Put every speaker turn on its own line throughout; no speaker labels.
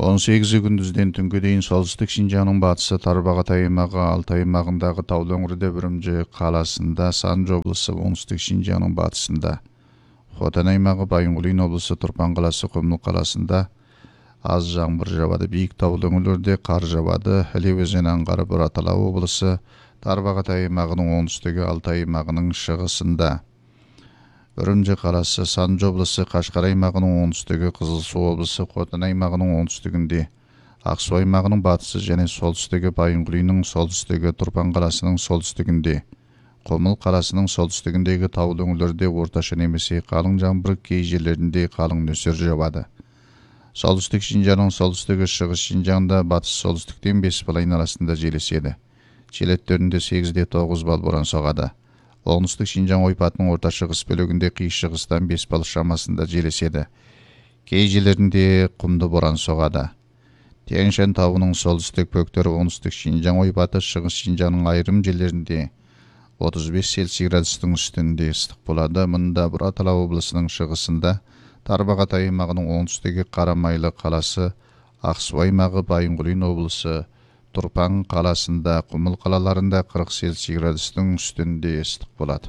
18 күндүзден түнкө дейин солтүстүк Шинжаңдын батысы Тарбағатай аймагы, Алтай аймагындагы таулуу өңүрдө Үрүмчү каласында, Санжы облусу оңтүстүк Шинжаңдын батысында, Хотан аймагы, Байынгулин облусу Турпан каласы, Кумул каласында аз жаңбыр жабады. Бийик таулуу өңүрлөрдө кар жабады. Іле өзен аңгары Буратала облусу, Тарбағатай аймагынын оңтүстүгү, Алтай аймагынын чыгышында, Үрүмчү каласы, Санжы облусу, Кашкар аймагынын оңтүстүгү, Кызыл Суу облусу, Хотан аймагынын оңтүстүгүндө, Ак Суу аймагынын батысы жана солтүстүгү, Байынгулинин солтүстүгү, Турпан каласынын солтүстүгүндө, Кумул каласынын солтүстүгүндөгү таулуу өңүрлөрдө орточо немесе калың жаңбыр, кей жерлеринде калың нөсөр жабады. Солтүстүк Шинжаңдын солтүстүгү, Чыгыш Шинжаңда батыс солтүстүктөн 5,5 арасында жел эседі. Желеттеринде 8-9 балл боран согады. Оңтүстүк Шинжаң ойпатынын орта чыгыс бөлүгүндө кийиш-чыгыстан 5 балл шамасында жел эседі. Кей жерлеринде кумду боран согады. Тянь-Шань табынын солтүстүк бөлүктөрү, оңтүстүк Шинжаң ойпаты, Чыгыш Шинжаңдын айрым жерлеринде 35 Цельсий градустун үстүндө ыстык болду. Мында Буратала облусунун чыгышында, Тарбағатай аймагынын оңтүстүгү, Карамайлы каласы, Ак Суу аймагы, Байынгулин облусу, Турпан каласында, Кумул калаларында 40 Цельсий градустун үстүндө ыстык болот.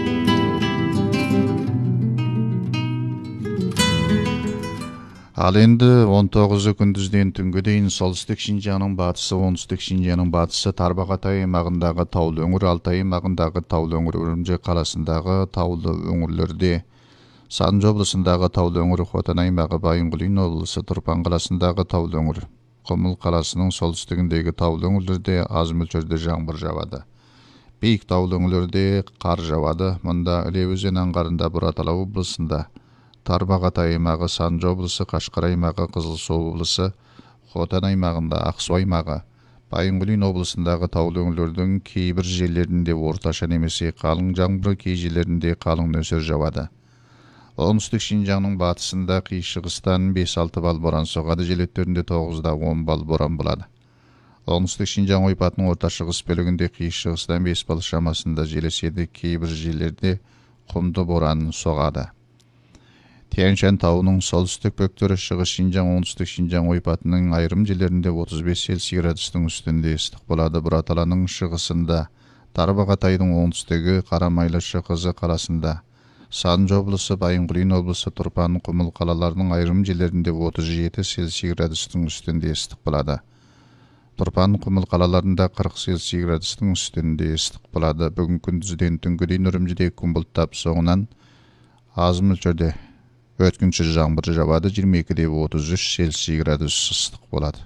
Ал энди 19 күндүздөн түнгө дейин солтүстүк Шинжаңдын батысы, оңтүстүк Шинжаңдын батысы, Тарбағатай аймагындагы таулуу өңүр, Алтай аймагындагы таулуу өңүр, Үрүмчү каласындагы таулуу өңүрлөрдө, Санжы облусундагы таулуу өңүр, Хотан аймагы, Байынгулин облусу, Турпан каласындагы таулуу өңүр, Кумул каласынын солтүстүгүндөгү таулуу өңүрлөрдө аз мөлчөрдө жаңбыр жабады. Бийик таулуу өңүрлөрдө кар жабады. Мында Іле өзен аңгарында, Буратала облусунда, Тарбағатай аймагы, Санжы облусу, Кашкар аймагы, Кызыл Суу облусу, Хотан аймагында, Ак Суу аймагы, Байынгулин облусундагы таулуу өңүрлөрдүн кээ бир жерлеринде орточо немесе калың жаңбыр, кей жерлеринде калың нөсөр жабады. Оңтүстүк Шинжаңдын батысында кийиш-чыгыстан 5-6 балл боран согады. Желеттеринде 9-10 балл боран болот. Оңтүстүк Шинжаң ойпатынын орта чыгыс бөлүгүндө кийиш-чыгыстан 5 балл шамасында жел эседі. Кээ бир жерлерде кумду боран согады. Тянь-Шань табынын солтүстүк бөлүктөрү, Чыгыш Шинжаң, оңтүстүк Шинжаң ойпатынын айрым жерлеринде 35 Цельсий градустун үстүндө ыстык болду. Бураталанын чыгысында, Тарбағатайдын оңтүстүгү, Карамайлы ШКЗ каласында, Санжы облусу, Байынгулин облусу, Турпан, Кумул калаларынын айрым жерлеринде 37 Цельсий градустун үстүндө ыстык болду. Турпан, Кумул калаларында 40 Цельсий градустун үстүндө ыстык болду. Бүгүн күндүздөн түнгө дейин Үрүмчүдө күн булуттап, соңунан аз мөлчөрдө өткүнчү жаңбыр жабады. 22-33 Цельсий градус ыстык болот.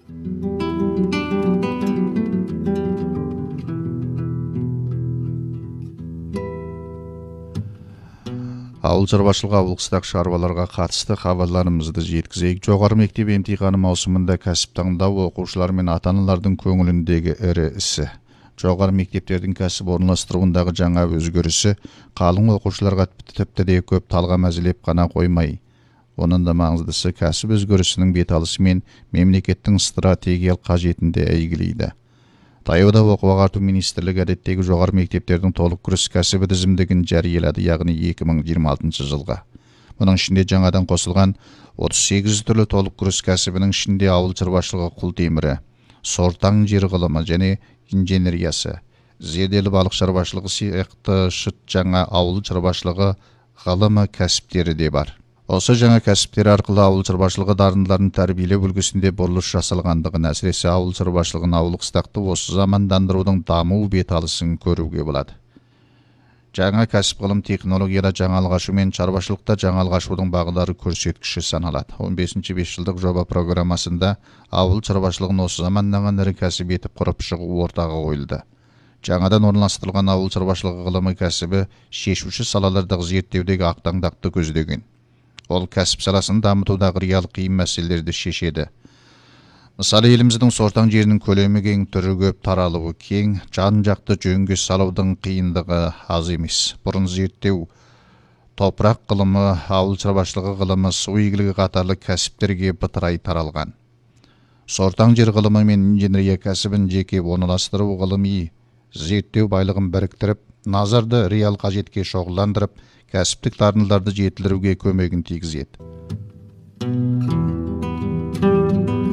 Ауыл чарбашылыгы, абылкыстак шаруаларга катысты кабарларыбызды жеткизейик. Жогору мектеп эмтиханы маусумунда касып таңдоо окуучулар менен ата-аналардын көңүлүндөгү ири isi. Жогору мектептердин касып орунлаштыруундагы жаңа өзгөрүшү калың окуучуларга тепте көп талгам азилеп гана коймой, онун да маңыздысы касып өзгөрүшүнүн бет алышы менен мемлекеттин стратегиялык кажетинде ийгилейди. Таяуда окуу агартуу министрлиги адеттеги жогору мектептердин толук курс касыбы тизимдигин жарыялады, ягни 2026 жылга. Мунун ичинде жаңадан косулган 38 түрлүү толук курс касыбынын ичинде ауыл чарбашылыгы, кул темири, сортаң жер кылымы жана инженериясы, зерделүү балык чарбашылыгы сыяктуу жаңа ауыл чарбашылыгы кылымы касиптери де бар. Осы жаңа кәсіптер арқылы ауыл чарбашылыгы дарындыларын тәрбиелеу үлгісінде бурулуш жасалгандыгын, әсіресе ауыл чарбашылыгын ауылдыктыкты осы замандандыруудун дамуу бет алысын көрүүгө болот. Жаңа кәсіп кылым технологияда жаңалгашуу менен чарбашылыкта жаңалгашуудун багдары көрсөткүчү саналат. 15-5 жылдык жоба программасында ауыл чарбашылыгын осы замандан ары кәсип етип куруп чыгуу ортага коюлду. Жаңадан орунлаштырылган ауыл чарбашылыгы кылымы кәсиби шешүүчү салалардагы зерттөөдөгү актаңдакты көздөгөн. Ол кәсіп саласын дамытуудағы реалдык кыйын маселелерди шешеді. Мисалы, элибиздин сортаң жеринин көлөмү кең, түрү көп, таралуы кең, жан жакты жөнгө салуудун кыйындыгы аз эмес. Бурун зерттөө топурак кылымы, ауыл чарбашылыгы кылымы, суу ийгилиги катарлык кәсиптерге бытырай таралган. Сортаң жер кылымы менен инженерия кәсибин жеке орунлаштыруу кылымый зерттөө байлыгын бириктирип, назарды реал кажетке шогулдандырып, кәсіптік дарындыларды жетілдіруге көмегін тигізеді.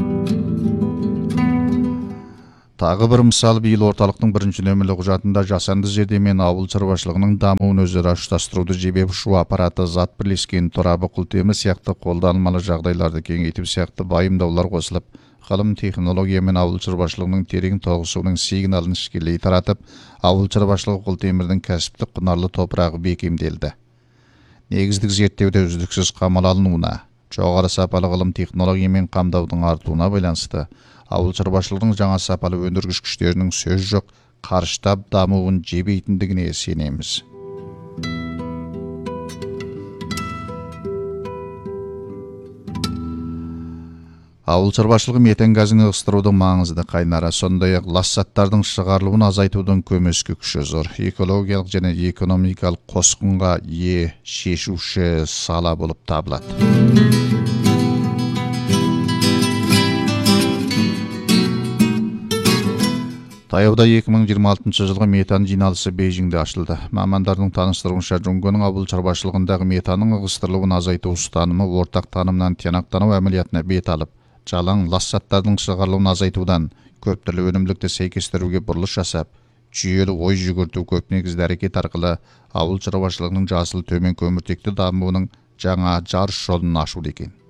Тағы бір мысал, биыл орталықтың бірінші нөмірлі құжатында жасанды жерде мен ауыл шаруашылығының дамуын өзара ұштастыруды жебеп ұшу аппараты, зат бірлескен торабы, құлтемір сияқты қолданылмалы жағдайларды кеңейтіп сияқты байымдаулар қосылып, ғылым, технология мен ауыл шаруашылығының терең тоғысуының сигналын ішкелей таратып, ауыл шаруашылығы құлтемірдің кәсіптік құнарлы топырағы бекемделді. Негіздік зерттеуде үздіксіз қамал алынуына, жоғары сапалы ғылым технологиямен қамдаудың артуына байланысты ауыл шаруашылығының жаңа сапалы өндіргіш күштерінің сөз жоқ қарыштап дамуын жебейтіндігіне сенеміз. Ауыл шаруашылығы метан газын ығыстырудың маңызды қайнары, сондай-ақ лас заттардың шығарылуын азайтудың көмескі күші зор, экологиялық және экономикалық қосқынға ие шешуші сала болып табылады. Таяуда 2026 жылғы метан жиналысы Бейжіңде ашылды. Мамандардың таныстыруынша, Жоңгоның ауыл шаруашылығындағы метанның ығыстырылуын азайту ұстанымы ортақ танымнан тиянақтану әмелиятына бет алып, жалаң лас заттардың шығарылуын азайтудан көп түрлі өнімділікті сәйкестіруге бұрылыс жасап, жүйелі ой жүгірту көп негізді әрекет арқылы ауыл шаруашылығының жасыл төмен көміртекті дамуының жаңа жарыс жолын ашуда екен.